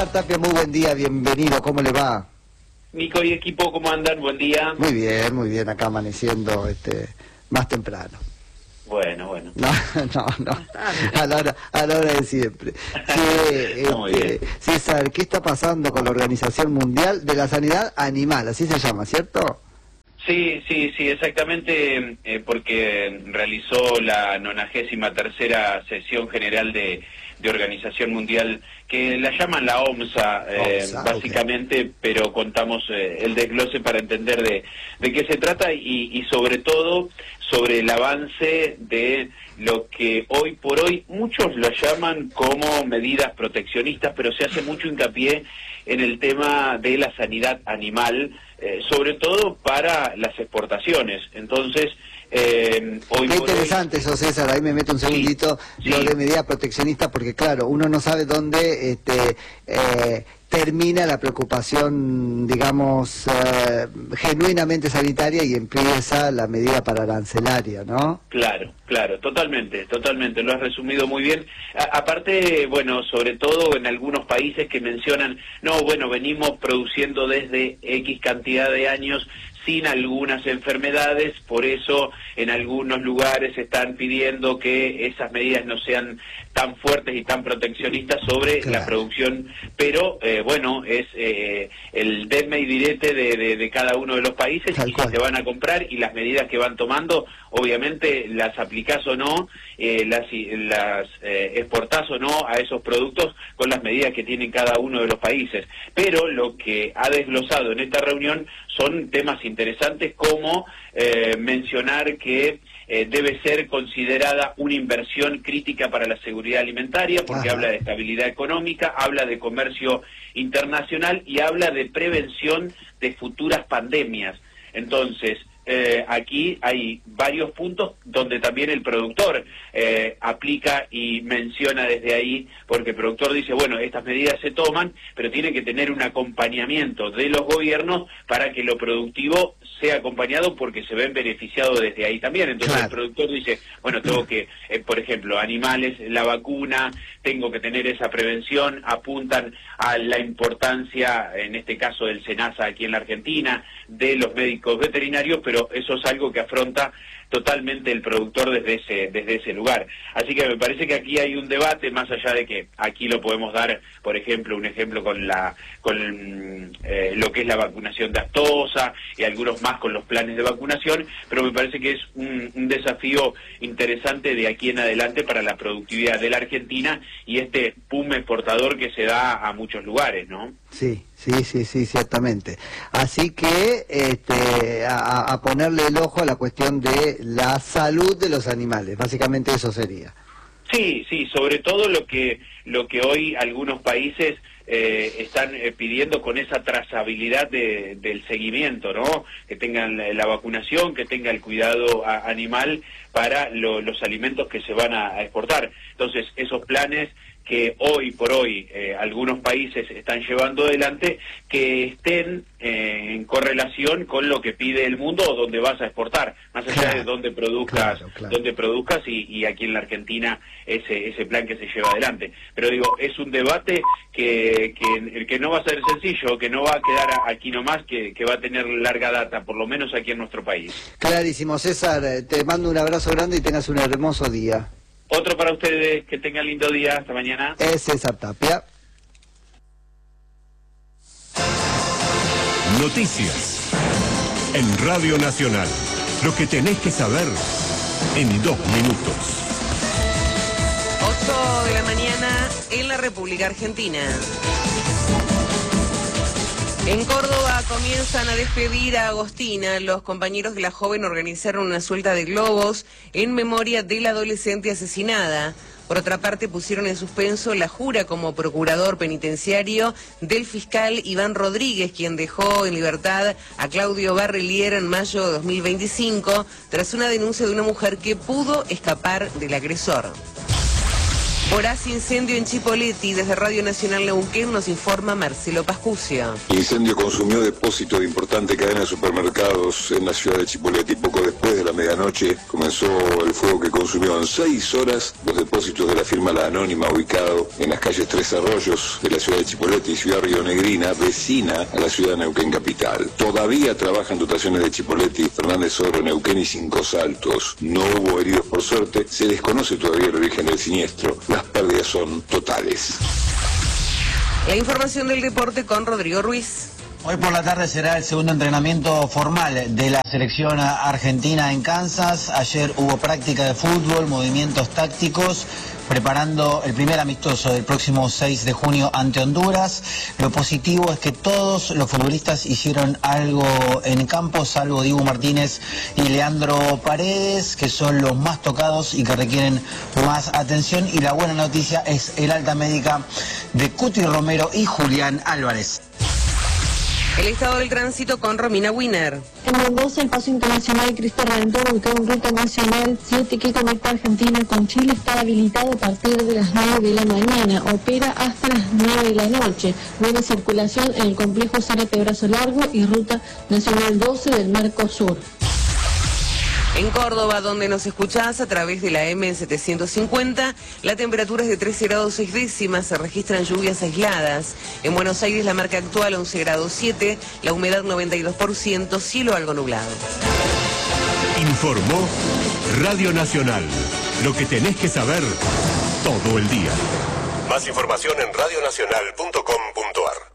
Tapia, muy buen día, bienvenido, ¿cómo le va? Nico y equipo, ¿cómo andan? Buen día. Muy bien, acá amaneciendo más temprano. Bueno. No, a la hora de siempre. César, ¿qué está pasando con la Organización Mundial de la Sanidad Animal? Así se llama, ¿cierto? Sí, exactamente, porque realizó la 93ª sesión general de Organización Mundial, que la llaman la OMSA, básicamente, okay. Pero contamos el desglose para entender de qué se trata y sobre todo sobre el avance de lo que hoy por hoy muchos lo llaman como medidas proteccionistas, pero se hace mucho hincapié en el tema de la sanidad animal, sobre todo para las exportaciones. Entonces, hoy qué por interesante hoy... eso, César, ahí me meto un segundito, lo de medida proteccionista, porque claro, uno no sabe dónde termina la preocupación, digamos, genuinamente sanitaria y empieza la medida paraarancelaria, ¿no? Claro, totalmente, lo has resumido muy bien. Aparte, bueno, sobre todo en algunos países que mencionan, venimos produciendo desde X cantidad de años sin algunas enfermedades, por eso en algunos lugares están pidiendo que esas medidas no sean tan fuertes y tan proteccionistas sobre la producción, pero es el denme y direte de cada uno de los países, y si te van a comprar y las medidas que van tomando, obviamente las aplicás o no, las exportás o no a esos productos con las medidas que tienen cada uno de los países. Pero lo que ha desglosado en esta reunión son temas interesantes como mencionar que debe ser considerada una inversión crítica para la seguridad alimentaria, porque habla de estabilidad económica, habla de comercio internacional y habla de prevención de futuras pandemias. Entonces, aquí hay varios puntos donde también el productor aplica y menciona desde ahí, porque el productor dice, estas medidas se toman, pero tiene que tener un acompañamiento de los gobiernos para que lo productivo sea acompañado, porque se ven beneficiados desde ahí también. Entonces el productor dice, tengo que, por ejemplo, animales, la vacuna, tengo que tener esa prevención, apuntan a la importancia, en este caso del SENASA aquí en la Argentina, de los médicos veterinarios, pero eso es algo que afronta totalmente el productor desde ese lugar. Así que me parece que aquí hay un debate, más allá de que aquí lo podemos dar, por ejemplo, un ejemplo con lo que es la vacunación de aftosa y algunos más con los planes de vacunación, pero me parece que es un desafío interesante de aquí en adelante para la productividad de la Argentina y este boom exportador que se da a muchos lugares, ¿no? Sí, ciertamente. Así que a ponerle el ojo a la cuestión de la salud de los animales, básicamente eso sería. Sí, sobre todo lo que hoy algunos países están pidiendo con esa trazabilidad del seguimiento, ¿no? Que tengan la vacunación, que tenga el cuidado animal para los alimentos que se van a exportar. Entonces, esos planes que hoy por hoy algunos países están llevando adelante, que estén en correlación con lo que pide el mundo o donde vas a exportar, más allá de donde produzcas, y aquí en la Argentina ese plan que se lleva adelante. Pero digo, es un debate que no va a ser sencillo, que no va a quedar aquí nomás, que va a tener larga data, por lo menos aquí en nuestro país. Clarísimo, César, te mando un abrazo grande y tengas un hermoso día. Otro para ustedes, que tengan lindo día, hasta mañana. Es César Tapia. Noticias en Radio Nacional. Lo que tenés que saber en 2 minutos. 8 de la mañana en la República Argentina. En Córdoba comienzan a despedir a Agostina. Los compañeros de la joven organizaron una suelta de globos en memoria de la adolescente asesinada. Por otra parte, pusieron en suspenso la jura como procurador penitenciario del fiscal Iván Rodríguez, quien dejó en libertad a Claudio Barrelier en mayo de 2025, tras una denuncia de una mujer que pudo escapar del agresor. Voraz incendio en Chipoleti. Desde Radio Nacional Neuquén nos informa Marcelo Pascucia. El incendio consumió depósitos de importante cadena de supermercados en la ciudad de Chipoleti. Poco después de la medianoche comenzó el fuego que consumió en 6 horas los depósitos de la firma La Anónima, ubicado en las calles Tres Arroyos de la ciudad de Chipoleti, ciudad rionegrina, vecina a la ciudad de Neuquén capital. Todavía trabajan dotaciones de Chipoleti, Fernández Oro, Neuquén y Cinco Saltos. No hubo heridos por suerte. Se desconoce todavía el origen del siniestro. Las pérdidas son totales. La información del deporte con Rodrigo Ruiz. Hoy por la tarde será el segundo entrenamiento formal de la selección argentina en Kansas. Ayer hubo práctica de fútbol, movimientos tácticos, preparando el primer amistoso del próximo 6 de junio ante Honduras. Lo positivo es que todos los futbolistas hicieron algo en campo, salvo Dibu Martínez y Leandro Paredes, que son los más tocados y que requieren más atención. Y la buena noticia es el alta médica de Cuti Romero y Julián Álvarez. El estado del tránsito con Romina Wiener. En Mendoza, el paso internacional Cristo Redentor, ubicado en ruta nacional 7 que conecta Argentina con Chile, está habilitado a partir de las 9 de la mañana. Opera hasta las 9 de la noche. Buena circulación en el complejo Zárate Brazo Largo y ruta nacional 12 del Marco Sur. En Córdoba, donde nos escuchás a través de la M750, la temperatura es de 13 grados 6 décimas, se registran lluvias aisladas. En Buenos Aires la marca actual 11 grados 7, la humedad 92%, cielo algo nublado. Informó Radio Nacional. Lo que tenés que saber todo el día. Más información en radionacional.com.ar.